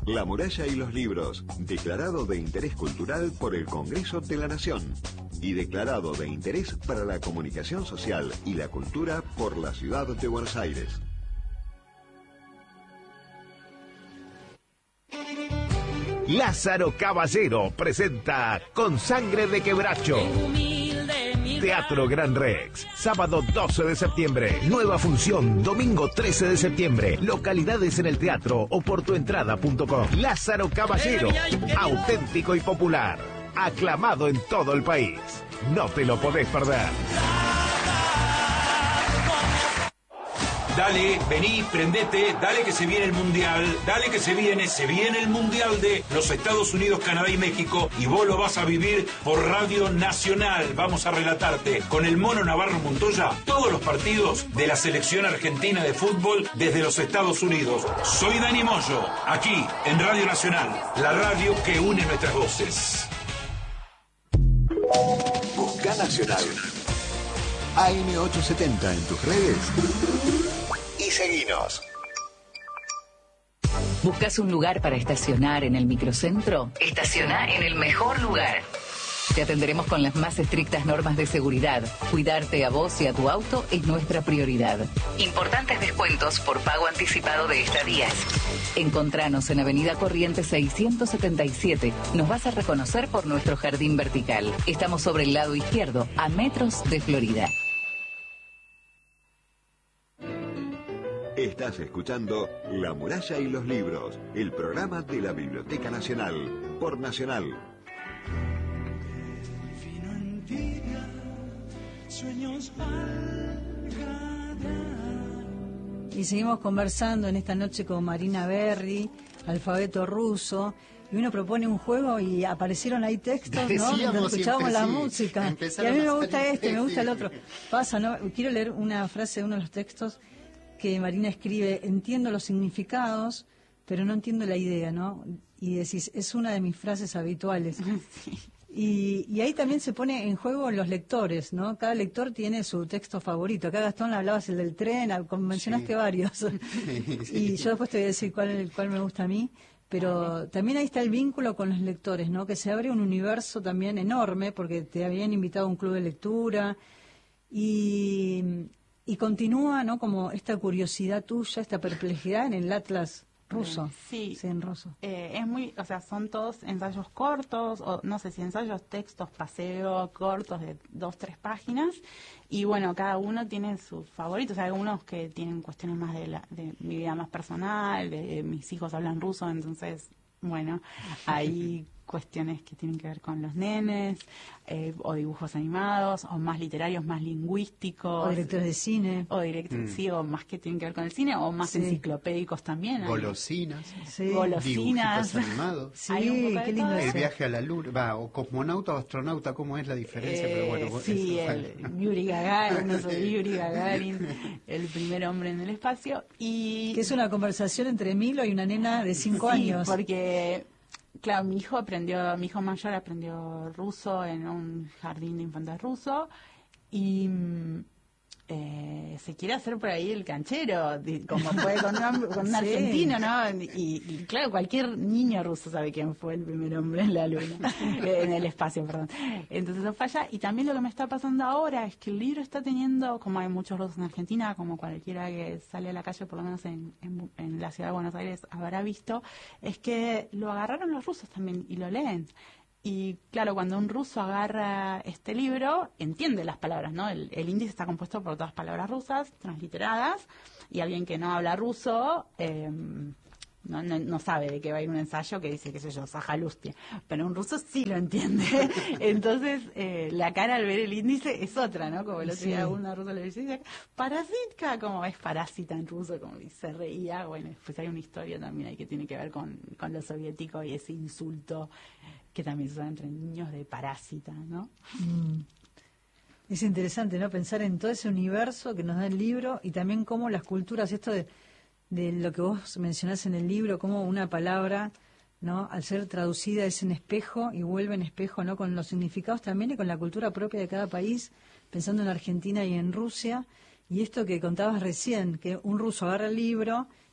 La muralla y los libros, declarado de interés cultural por el Congreso de la Nación y declarado de interés para la comunicación social y la cultura por la Ciudad de Buenos Aires. Lázaro Caballero presenta Con Sangre de Quebracho. Teatro Gran Rex, sábado 12 de septiembre, nueva función, domingo 13 de septiembre, localidades en el teatro o por tuentrada.com. Lázaro Caballero, auténtico y popular, aclamado en todo el país. No te lo podés perder. Dale, vení, prendete, dale que se viene el Mundial, dale que se viene el Mundial de los Estados Unidos, Canadá y México, y vos lo vas a vivir por Radio Nacional. Vamos a relatarte con el Mono Navarro Montoya todos los partidos de la selección argentina de fútbol desde los Estados Unidos. Soy Dani Moyo, aquí en Radio Nacional, la radio que une nuestras voces. Busca Nacional. AM870 en tus redes. Y seguinos. ¿Buscas un lugar para estacionar en el microcentro? Estaciona en el mejor lugar. Te atenderemos con las más estrictas normas de seguridad. Cuidarte a vos y a tu auto es nuestra prioridad. Importantes descuentos por pago anticipado de estadías. Encontranos en Avenida Corrientes 677. Nos vas a reconocer por nuestro jardín vertical. Estamos sobre el lado izquierdo, a metros de Florida. Estás escuchando La Muralla y los Libros, el programa de la Biblioteca Nacional, por Nacional. Y seguimos conversando en esta noche con Marina Berry, alfabeto ruso. Y uno propone un juego y aparecieron ahí textos, ¿no? Mientras escuchábamos la música. Y a mí me gusta este, me gusta el otro. Pasa, ¿no? Quiero leer una frase de uno de los textos que Marina escribe: entiendo los significados, pero no entiendo la idea, ¿no? Y decís, es una de mis frases habituales. Sí. Y ahí también se pone en juego los lectores, ¿no? Cada lector tiene su texto favorito. Acá, Gastón, hablabas el del tren, mencionaste varios. Y yo después te voy a decir cuál me gusta a mí. Pero también ahí está el vínculo con los lectores, ¿no? Que se abre un universo también enorme, porque te habían invitado a un club de lectura. Y continúa, ¿no? Como esta curiosidad tuya, esta perplejidad en el Atlas ruso. Sí, en ruso. Es muy, o sea, son todos ensayos cortos, o no sé si ensayos, textos, paseo, cortos de 2-3 páginas. Y bueno, cada uno tiene sus favoritos. Hay algunos que tienen cuestiones más de mi vida más personal, de mis hijos hablan ruso, entonces, bueno, hay cuestiones que tienen que ver con los nenes, o dibujos animados, o más literarios, más lingüísticos. O directores de cine. Sí, o más que tienen que ver con el cine, o más enciclopédicos también. Golosinas. Golosinas. Dibujitos animados. Sí, qué lindo El viaje a la luna, o cosmonauta o astronauta, ¿cómo es la diferencia? Pero bueno, sí, Yuri Gagarin, Yuri Gagarin, el primer hombre en el espacio. Y que es una conversación entre Milo y una nena de 5 años. Porque claro, mi hijo mayor aprendió ruso en un jardín de infantes ruso y se quiere hacer por ahí el canchero, como fue con un argentino, ¿no? Y claro, cualquier niño ruso sabe quién fue el primer hombre en la luna, en el espacio, perdón. Entonces no falla. Y también lo que me está pasando ahora es que el libro está teniendo, como hay muchos rusos en Argentina, como cualquiera que sale a la calle, por lo menos en la ciudad de Buenos Aires habrá visto, es que lo agarraron los rusos también y lo leen. Y claro, cuando un ruso agarra este libro, entiende las palabras, ¿no? El índice está compuesto por todas palabras rusas, transliteradas, y alguien que no habla ruso no sabe de qué va a ir un ensayo que dice, qué sé yo, Sajalustia. Pero un ruso sí lo entiende. Entonces, la cara al ver el índice es otra, ¿no? Como el otro día una rusa le decía, parasitka, como es parásita en ruso, como y se reía. Bueno, después hay una historia también ahí que tiene que ver con lo soviético y ese insulto que también se usa entre niños de parásita, ¿no? Es interesante, ¿no? Pensar en todo ese universo que nos da el libro y también cómo las culturas, esto de lo que vos mencionás en el libro, cómo una palabra, ¿no? Al ser traducida es en espejo y vuelve en espejo, ¿no? Con los significados también y con la cultura propia de cada país, pensando en Argentina y en Rusia. Y esto que contabas recién, que un ruso agarra el libro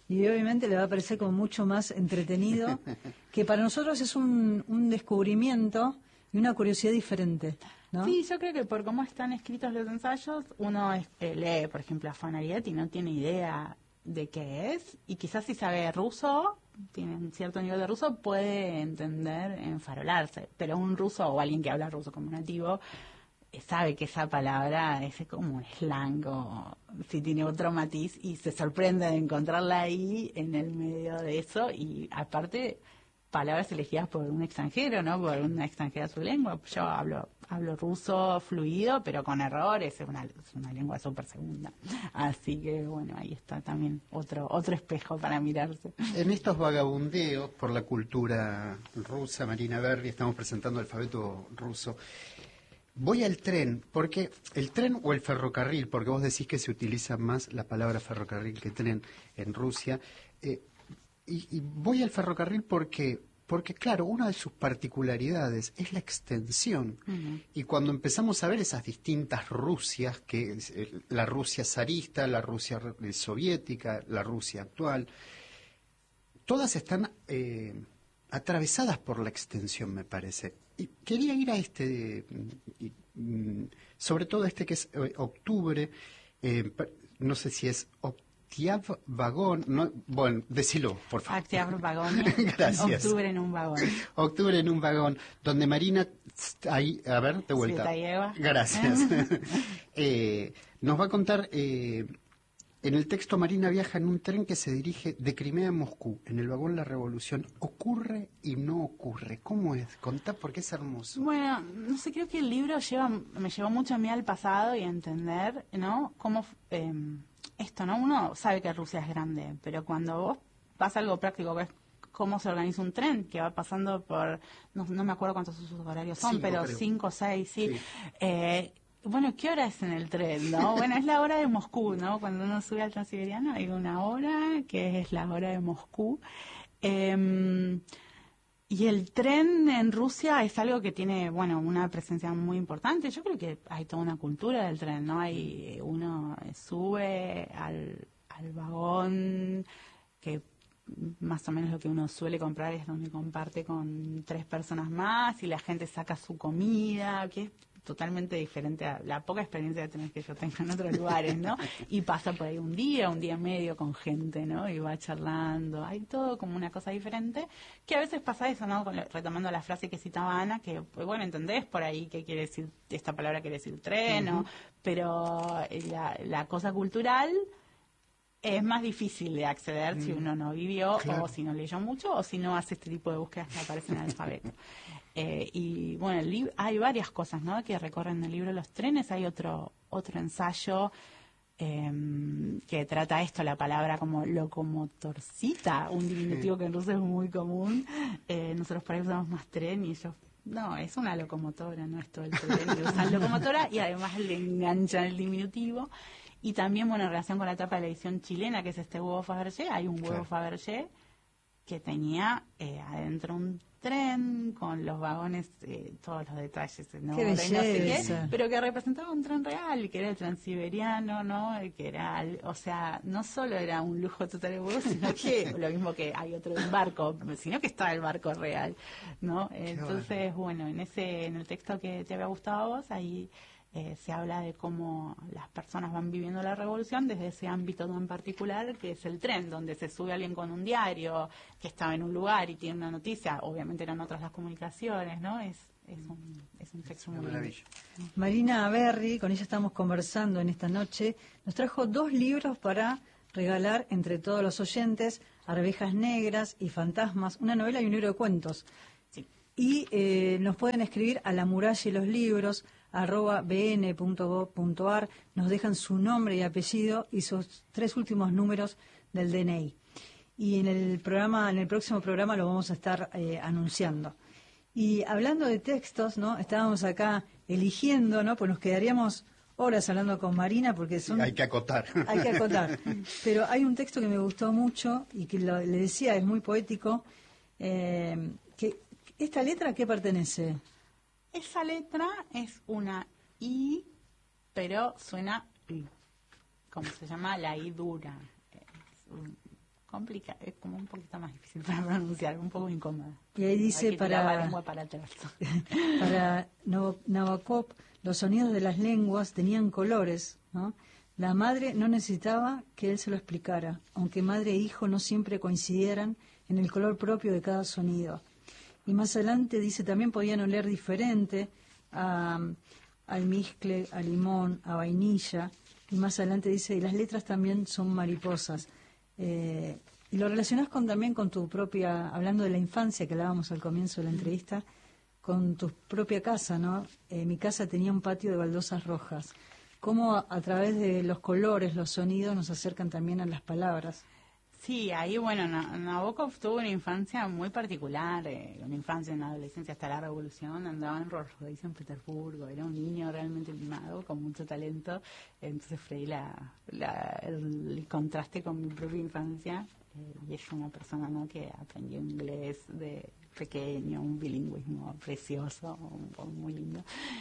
y obviamente le va a parecer como mucho más entretenido, que para nosotros es un descubrimiento y una curiosidad diferente, ¿no? Sí, yo creo que por cómo están escritos los ensayos, uno lee, por ejemplo, a Fanariet y no tiene idea de qué es, y quizás si sabe ruso, tiene un cierto nivel de ruso, puede entender, enfarolarse, pero un ruso o alguien que habla ruso como nativo sabe que esa palabra es como un slang o si tiene otro matiz y se sorprende de encontrarla ahí en el medio de eso, y aparte palabras elegidas por un extranjero, ¿no? Por una extranjera de su lengua. Yo hablo ruso fluido, pero con errores, es una lengua súper segunda. Así que, bueno, ahí está también otro espejo para mirarse. En estos vagabundeos por la cultura rusa, Marina Berry, estamos presentando el alfabeto ruso. Voy al tren, porque el tren o el ferrocarril, porque vos decís que se utiliza más la palabra ferrocarril que tren en Rusia, y voy al ferrocarril porque claro, una de sus particularidades es la extensión. Uh-huh. Y cuando empezamos a ver esas distintas Rusias, que es la Rusia zarista, la Rusia soviética, la Rusia actual, todas están atravesadas por la extensión, me parece. Y quería ir a sobre todo este que es octubre, no sé si es Octiav Vagón, no, bueno, decilo, por favor. Octiav Vagón. Gracias. Octubre en un vagón. Octubre en un vagón, donde Marina, ahí, a ver, de vuelta. Gracias. Nos va a contar, en el texto Marina viaja en un tren que se dirige de Crimea a Moscú, en el vagón La Revolución. ¿Ocurre y no ocurre? ¿Cómo es? Contá porque es hermoso. Bueno, no sé, creo que el libro me llevó mucho a mí al pasado y a entender, ¿no? Cómo esto, ¿no? Uno sabe que Rusia es grande, pero cuando vos pasa algo práctico, ves cómo se organiza un tren que va pasando por, no me acuerdo cuántos usos horarios son, pero 5 o 6, sí. Bueno, ¿qué hora es en el tren, no? Bueno, es la hora de Moscú, ¿no? Cuando uno sube al Transiberiano hay una hora que es la hora de Moscú. Y el tren en Rusia es algo que tiene, bueno, una presencia muy importante. Yo creo que hay toda una cultura del tren, ¿no? Uno sube al vagón, que más o menos lo que uno suele comprar es donde comparte con 3 personas más, y la gente saca su comida, que es totalmente diferente a la poca experiencia de tener que yo tengo en otros lugares, ¿no? Y pasa por ahí un día y medio con gente, ¿no? Y va charlando. Hay todo como una cosa diferente, que a veces pasa eso, ¿no? Retomando la frase que citaba Ana, que, pues, bueno, entendés por ahí qué quiere decir, esta palabra quiere decir tren, ¿no? Pero la cosa cultural es más difícil de acceder si uno no vivió, claro, o si no leyó mucho, o si no hace este tipo de búsquedas que aparecen en el alfabeto. Y bueno, hay varias cosas, ¿no?, que recorren el libro los trenes. Hay otro ensayo que trata esto, la palabra como locomotorcita, un diminutivo que en ruso es muy común. Nosotros por ahí usamos más tren y ellos, no, es una locomotora, no es todo el tren, usan locomotora y además le enganchan el diminutivo. Y también, bueno, en relación con la etapa de la edición chilena, que es este huevo Fabergé, hay un huevo, claro, Fabergé que tenía adentro un tren con los vagones, todos los detalles, ¿no? Qué belleza. No sé qué, pero que representaba un tren real, que era el Transiberiano, ¿no? Que era, o sea, no solo era un lujo total de huevo, sino que lo mismo que hay otro barco, sino que estaba el barco real, ¿no? Entonces, bueno, en el texto que te había gustado a vos, ahí se habla de cómo las personas van viviendo la revolución desde ese ámbito tan particular que es el tren, donde se sube alguien con un diario que estaba en un lugar y tiene una noticia. Obviamente eran otras las comunicaciones, ¿no? Es un texto muy lindo. Marina Berry, con ella estamos conversando en esta noche, nos trajo 2 libros para regalar entre todos los oyentes: Arvejas Negras y Fantasmas, una novela y un libro de cuentos. Sí. Y nos pueden escribir a La Muralla y los Libros @bn.gov.ar, nos dejan su nombre y apellido y sus 3 últimos números del DNI. Y en el próximo programa lo vamos a estar anunciando. Y hablando de textos, ¿no? Estábamos acá eligiendo, ¿no? Pues nos quedaríamos horas hablando con Marina porque son... Sí, hay que acotar. Hay que acotar. Pero hay un texto que me gustó mucho y que le decía, es muy poético, que ¿esta letra a qué pertenece? Esa letra es una I, pero suena I, como se llama la I dura. complica, es como un poquito más difícil para pronunciar, un poco incómoda. Y ahí dice para Nabokov, los sonidos de las lenguas tenían colores, ¿no? La madre no necesitaba que él se lo explicara, aunque madre e hijo no siempre coincidieran en el color propio de cada sonido. Y más adelante dice, también podían oler diferente a almizcle, a limón, a vainilla. Y más adelante dice, y las letras también son mariposas. Y lo relacionás también con tu propia, hablando de la infancia que hablábamos al comienzo de la entrevista, con tu propia casa, ¿no? Mi casa tenía un patio de baldosas rojas. ¿Cómo a través de los colores, los sonidos, nos acercan también a las palabras? Sí, ahí, bueno, Nabokov tuvo una infancia muy particular, una infancia, una adolescencia hasta la Revolución, andaba en Rolls Royce en Petersburgo, era un niño realmente mimado, con mucho talento, entonces freí el contraste con mi propia infancia, y es una persona, ¿no?, que aprendió inglés de pequeño, un bilingüismo precioso, muy lindo.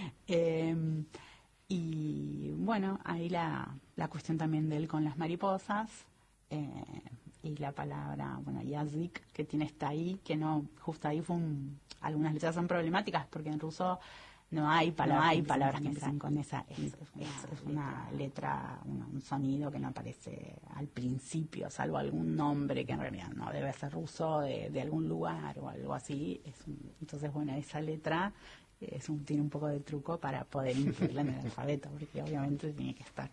Y bueno, ahí la cuestión también de él con las mariposas, y la palabra, bueno, yazik, que tiene hasta ahí, que no, justo ahí algunas letras son problemáticas, porque en ruso no hay palabras que empiezan con esa, es una letra, un sonido que no aparece al principio, salvo algún nombre que en realidad no debe ser ruso, de algún lugar o algo así. Entonces, bueno, esa letra tiene un poco de truco para poder incluirla en el alfabeto, porque obviamente tiene que estar.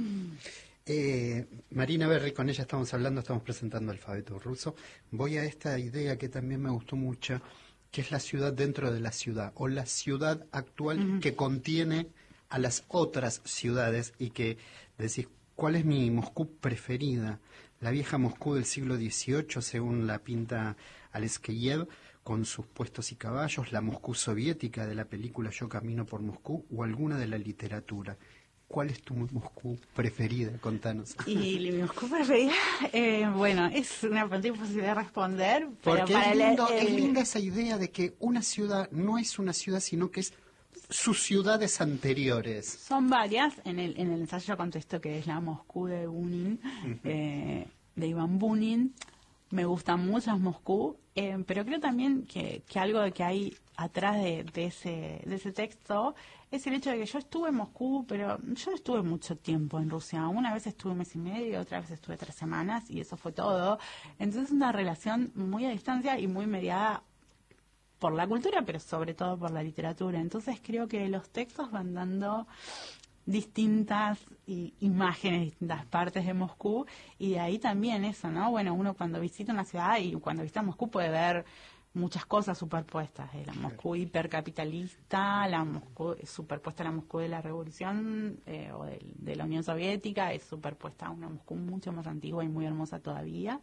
Marina Berry, con ella estamos presentando el alfabeto ruso. Voy a esta idea que también me gustó mucho, que es la ciudad dentro de la ciudad, o la ciudad actual que contiene a las otras ciudades, y que decís, ¿cuál es mi Moscú preferida? La vieja Moscú del siglo XVIII, según la pinta Alexeyev, con sus puestos y caballos, la Moscú soviética de la película Yo camino por Moscú, o alguna de la literatura. ¿Cuál es tu Moscú preferida? Contanos. Y mi Moscú preferida, bueno, es una pregunta imposible de responder. Porque pero es linda esa idea de que una ciudad no es una ciudad, sino que es sus ciudades anteriores. Son varias. En el ensayo yo contesto que es la Moscú de Bunin, de Iván Bunin. Me gustan mucho Moscú, pero creo también que algo de que hay atrás de ese texto es el hecho de que yo estuve en Moscú, pero yo no estuve mucho tiempo en Rusia. Una vez estuve un mes y medio, otra vez estuve 3 semanas, y eso fue todo. Entonces es una relación muy a distancia y muy mediada por la cultura, pero sobre todo por la literatura. Entonces creo que los textos van dando distintas imágenes, distintas partes de Moscú, y de ahí también eso, ¿no? Bueno, uno cuando visita una ciudad y cuando visita Moscú puede ver muchas cosas superpuestas, la Moscú hipercapitalista, la Moscú superpuesta a la Moscú de la Revolución o de la Unión Soviética, es superpuesta a una Moscú mucho más antigua y muy hermosa todavía.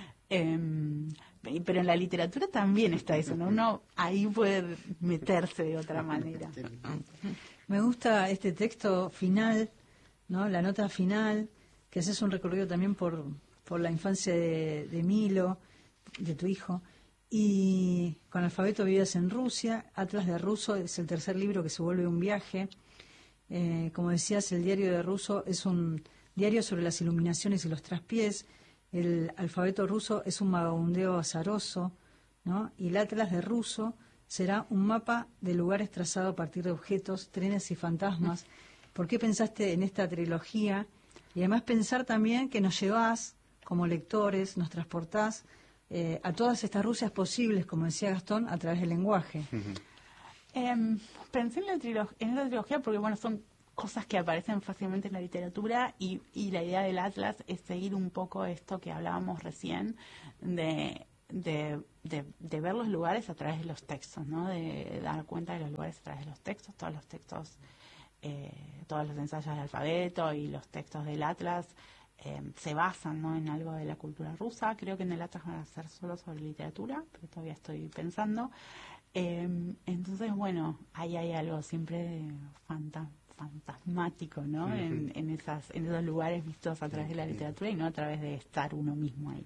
Pero en la literatura también está eso, ¿no? Uno ahí puede meterse de otra manera. Me gusta este texto final, ¿no? La nota final, que haces un recorrido también por la infancia de Milo, de tu hijo. Y con Alfabeto vivías en Rusia, Atlas de Ruso es el 3er libro que se vuelve un viaje. Como decías, el diario de Ruso es un diario sobre las iluminaciones y los traspiés. El Alfabeto ruso es un vagabundeo azaroso, ¿no? Y el Atlas de Ruso será un mapa de lugares trazado a partir de objetos, trenes y fantasmas. ¿Por qué pensaste en esta trilogía? Y además pensar también que nos llevás como lectores, nos transportás a todas estas Rusias posibles, como decía Gastón, a través del lenguaje. Pensé en la trilogía porque, bueno, son cosas que aparecen fácilmente en la literatura, y la idea del Atlas es seguir un poco esto que hablábamos recién de ver los lugares a través de los textos, ¿no? De dar cuenta de los lugares a través de los textos, todos los textos, todos los ensayos del alfabeto y los textos del Atlas se basan, ¿no?, en algo de la cultura rusa. Creo que en el Atlas van a ser solo sobre literatura, pero todavía estoy pensando. Entonces, bueno, ahí hay algo siempre fantasmático, ¿no? En esos lugares vistos a través de la literatura y no a través de estar uno mismo ahí.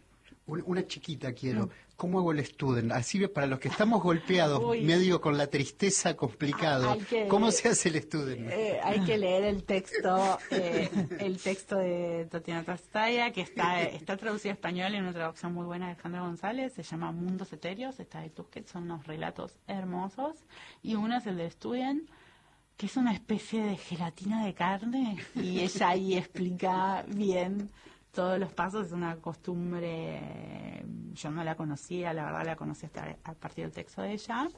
Una chiquita quiero. ¿Cómo hago el student? Así para los que estamos golpeados, medio con la tristeza complicado. ¿Cómo se hace el student? Hay que leer el texto de Tatiana Tastaya, que está traducido a español en una traducción muy buena de Alejandra González. Se llama Mundos Etéreos, está de Tusquets, son unos relatos hermosos. Y uno es el de Student, que es una especie de gelatina de carne, y ella ahí explica bien todos los pasos. Es una costumbre, yo no la conocía, la verdad la conocí hasta a partir del texto de ella,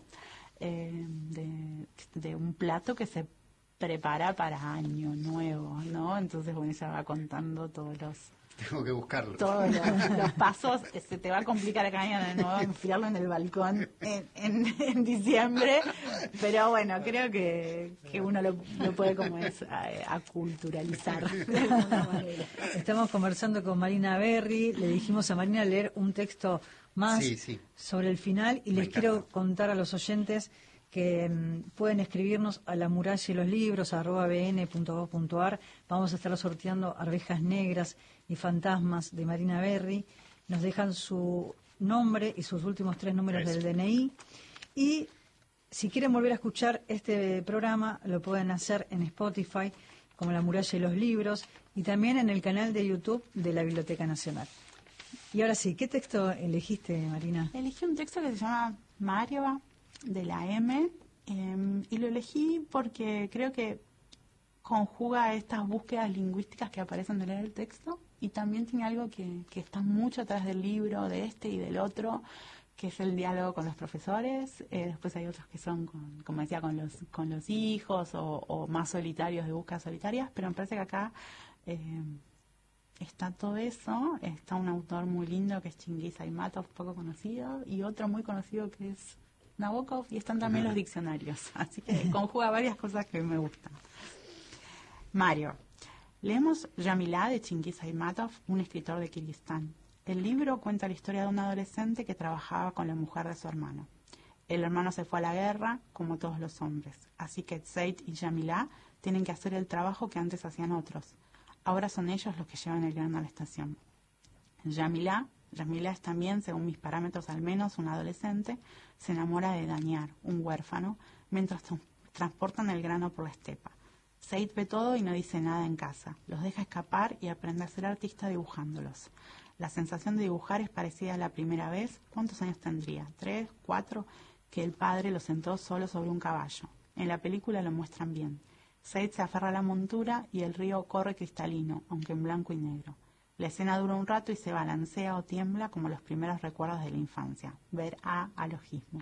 de un plato que se prepara para Año Nuevo, ¿no? Entonces, bueno, ella va contando todos los... Tengo que buscarlo. Todos los pasos. Se te va a complicar acá de nuevo enfilarlo en el balcón en diciembre, pero bueno, creo que uno lo puede como es aculturalizar de alguna manera. Estamos conversando con Marina Berry, le dijimos a Marina leer un texto más sobre el final, y les quiero contar a los oyentes que pueden escribirnos a La Muralla y los Libros @bn.gov.ar. Vamos a estar sorteando Arvejas Negras y Fantasmas de Marina Berry. Nos dejan su nombre y sus últimos 3 números del DNI. Y si quieren volver a escuchar este programa, lo pueden hacer en Spotify, como La Muralla y los Libros, y también en el canal de YouTube de la Biblioteca Nacional. Y ahora sí, ¿qué texto elegiste, Marina? Elegí un texto que se llama Mario, de la M, y lo elegí porque creo que conjuga estas búsquedas lingüísticas que aparecen de leer el texto, y también tiene algo que está mucho atrás del libro, de este y del otro, que es el diálogo con los profesores. Después hay otros que son, como decía, con los hijos, o más solitarios, de búsquedas solitarias, pero me parece que acá está todo eso. Está un autor muy lindo que es Chinguiz Aymatov, poco conocido, y otro muy conocido que es Nabokov, y están también los diccionarios, así que conjuga varias cosas que me gustan. Mario. Leemos Yamilá de Chinguiz Aymatov, un escritor de Kirguistán. El libro cuenta la historia de un adolescente que trabajaba con la mujer de su hermano. El hermano se fue a la guerra, como todos los hombres, así que Zeit y Yamilá tienen que hacer el trabajo que antes hacían otros. Ahora son ellos los que llevan el grano a la estación. Yamilá es también, según mis parámetros al menos, un adolescente. Se enamora de Daniar, un huérfano, mientras transportan el grano por la estepa. Zeit ve todo y no dice nada en casa. Los deja escapar y aprende a ser artista dibujándolos. La sensación de dibujar es parecida a la primera vez. ¿Cuántos años tendría? 3, 4, que el padre lo sentó solo sobre un caballo. En la película lo muestran bien. Zeit se aferra a la montura y el río corre cristalino, aunque en blanco y negro. La escena dura un rato y se balancea o tiembla como los primeros recuerdos de la infancia. Ver alogismo.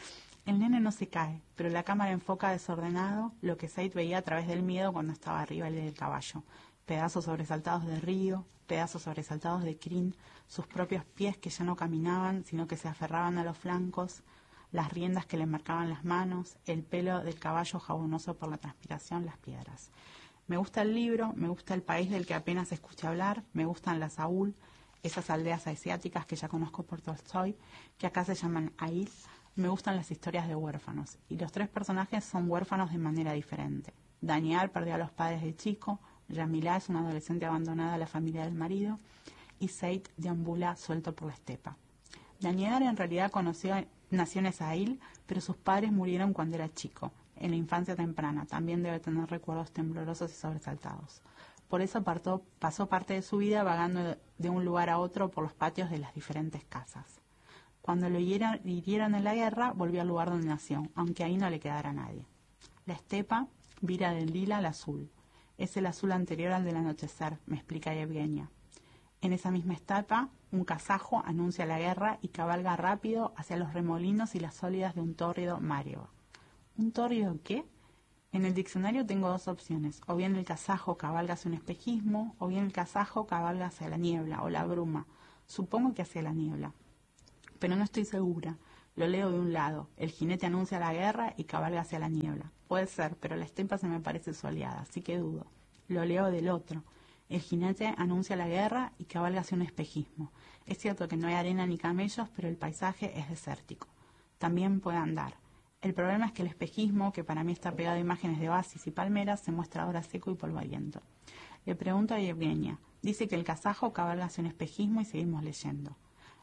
El nene no se cae, pero la cámara enfoca desordenado lo que Zeit veía a través del miedo cuando estaba arriba del caballo. Pedazos sobresaltados de río, pedazos sobresaltados de crin, sus propios pies que ya no caminaban, sino que se aferraban a los flancos, las riendas que le marcaban las manos, el pelo del caballo jabonoso por la transpiración, las piedras. Me gusta el libro, me gusta el país del que apenas escuché hablar, me gustan las Aul, esas aldeas asiáticas que ya conozco por Tolstoy, que acá se llaman Ail. Me gustan las historias de huérfanos, y los 3 personajes son huérfanos de manera diferente. Daniel perdió a los padres de chico, Yamilá es una adolescente abandonada a la familia del marido, y Zeit deambula suelto por la estepa. Daniel en realidad nació en Esail, pero sus padres murieron cuando era chico. En la infancia temprana también debe tener recuerdos temblorosos y sobresaltados. Por eso pasó parte de su vida vagando de un lugar a otro por los patios de las diferentes casas. Cuando lo hirieron en la guerra, volvió al lugar donde nació, aunque ahí no le quedara nadie. La estepa vira del lila al azul. Es el azul anterior al del anochecer, me explica Yevgenia. En esa misma estepa, un kazajo anuncia la guerra y cabalga rápido hacia los remolinos y las sólidas de un tórrido Mario. ¿Un tórrido qué? En el diccionario tengo 2 opciones. O bien el kazajo cabalga hacia un espejismo, o bien el kazajo cabalga hacia la niebla o la bruma. Supongo que hacia la niebla, pero no estoy segura. Lo leo de un lado. El jinete anuncia la guerra y cabalga hacia la niebla. Puede ser, pero la estepa se me parece soleada, así que dudo. Lo leo del otro. El jinete anuncia la guerra y cabalga hacia un espejismo. Es cierto que no hay arena ni camellos, pero el paisaje es desértico. También puede andar. El problema es que el espejismo, que para mí está pegado a imágenes de oasis y palmeras, se muestra ahora seco y polvoriento. Le pregunto a Yevgenia. Dice que el kazajo cabalga hacia un espejismo y seguimos leyendo.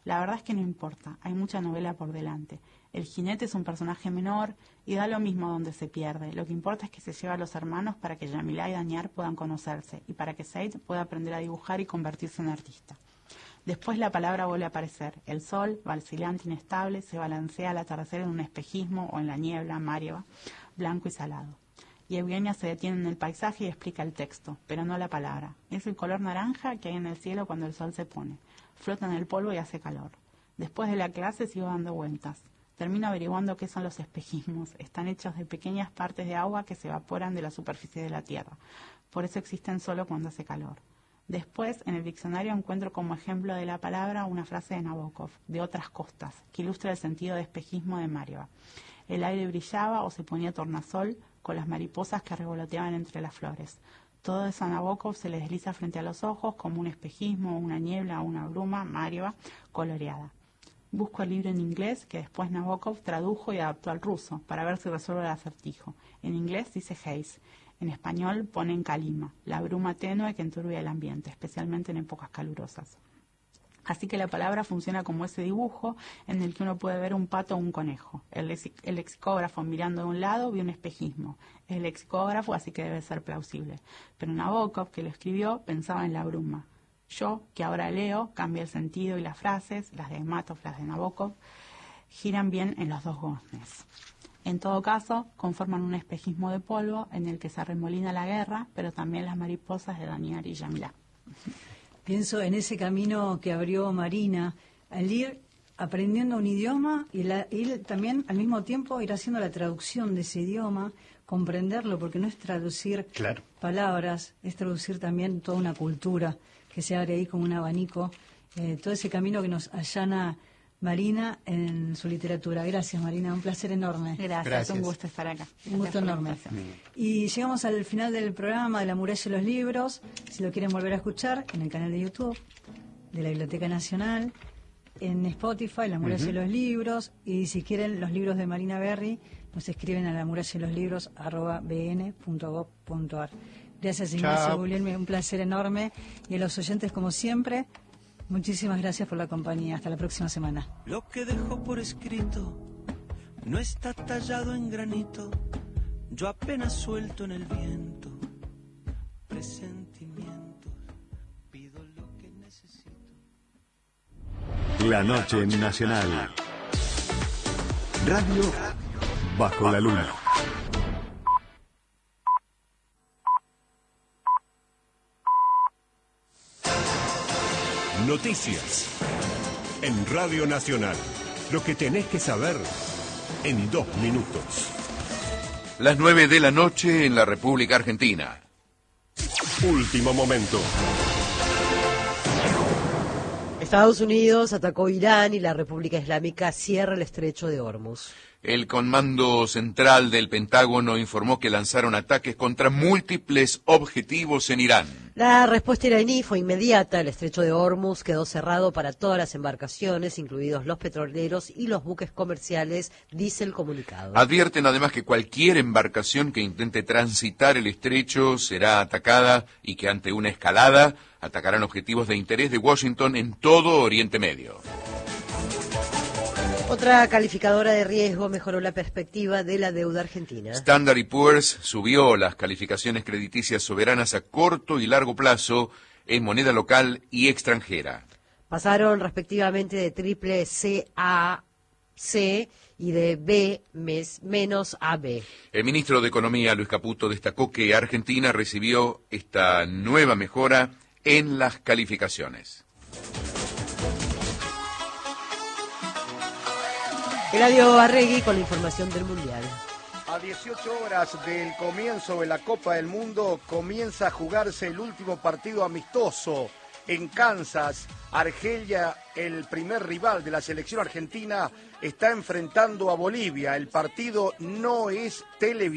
La verdad es que no importa, hay mucha novela por delante. El jinete es un personaje menor y da lo mismo donde se pierde. Lo que importa es que se lleva a los hermanos para que Yamilá y Danyar puedan conocerse y para que Said pueda aprender a dibujar y convertirse en artista. Después la palabra vuelve a aparecer. El sol, vacilante, inestable, se balancea al atardecer en un espejismo o en la niebla, Marieva, blanco y salado. Y Eugenia se detiene en el paisaje y explica el texto, pero no la palabra. Es el color naranja que hay en el cielo cuando el sol se pone. Flota en el polvo y hace calor. Después de la clase sigo dando vueltas. Termino averiguando qué son los espejismos. Están hechos de pequeñas partes de agua que se evaporan de la superficie de la Tierra. Por eso existen solo cuando hace calor. Después, en el diccionario encuentro como ejemplo de la palabra una frase de Nabokov, de Otras costas, que ilustra el sentido de espejismo de Marieva. El aire brillaba o se ponía tornasol con las mariposas que revoloteaban entre las flores. Todo eso a Nabokov se le desliza frente a los ojos como un espejismo, una niebla o una bruma, Marieva, coloreada. Busco el libro en inglés que después Nabokov tradujo y adaptó al ruso para ver si resuelve el acertijo. En inglés dice haze, en español ponen calima, la bruma tenue que enturbia el ambiente, especialmente en épocas calurosas. Así que la palabra funciona como ese dibujo en el que uno puede ver un pato o un conejo. El lexicógrafo mirando de un lado vio un espejismo. El lexicógrafo, así que debe ser plausible. Pero Nabokov, que lo escribió, pensaba en la bruma. Yo, que ahora leo, cambia el sentido y las frases, las de Matov, las de Nabokov, giran bien en los dos goznes. En todo caso, conforman un espejismo de polvo en el que se arremolina la guerra, pero también las mariposas de Danyar y Yamilá. Pienso en ese camino que abrió Marina, al ir aprendiendo un idioma y también al mismo tiempo ir haciendo la traducción de ese idioma, comprenderlo, porque no es traducir palabras, es traducir también toda una cultura que se abre ahí como un abanico, todo ese camino que nos allana Marina en su literatura. Gracias, Marina, un placer enorme. Gracias. Un gusto estar acá. Un gusto enorme. Y llegamos al final del programa de La Muralla de los Libros. Si lo quieren volver a escuchar, en el canal de YouTube de la Biblioteca Nacional, en Spotify, La Muralla de los Libros, y si quieren los libros de Marina Berry, nos escriben a lamuralladeloslibros@bn.gov.ar. Gracias, Ignacio Guglielmi, un placer enorme. Y a los oyentes, como siempre, muchísimas gracias por la compañía. Hasta la próxima semana. Lo que dejo por escrito no está tallado en granito, yo apenas suelto en el viento presentimientos, pido lo que necesito. La noche nacional. Radio bajo la luna. Noticias en Radio Nacional. Lo que tenés que saber en 2 minutos. Las 9 de la noche en la República Argentina. Último momento. Estados Unidos atacó Irán y la República Islámica cierra el estrecho de Hormuz. El Comando Central del Pentágono informó que lanzaron ataques contra múltiples objetivos en Irán. La respuesta iraní fue inmediata. El estrecho de Hormuz quedó cerrado para todas las embarcaciones, incluidos los petroleros y los buques comerciales, dice el comunicado. Advierten además que cualquier embarcación que intente transitar el estrecho será atacada y que ante una escalada atacarán objetivos de interés de Washington en todo Oriente Medio. Otra calificadora de riesgo mejoró la perspectiva de la deuda argentina. Standard & Poor's subió las calificaciones crediticias soberanas a corto y largo plazo en moneda local y extranjera. Pasaron respectivamente de triple C a C y de B menos a B. El ministro de Economía, Luis Caputo, destacó que Argentina recibió esta nueva mejora en las calificaciones. Eladio Arregui con la información del Mundial. A 18 horas del comienzo de la Copa del Mundo comienza a jugarse el último partido amistoso en Kansas. Argelia, el primer rival de la selección argentina, está enfrentando a Bolivia. El partido no es televisivo.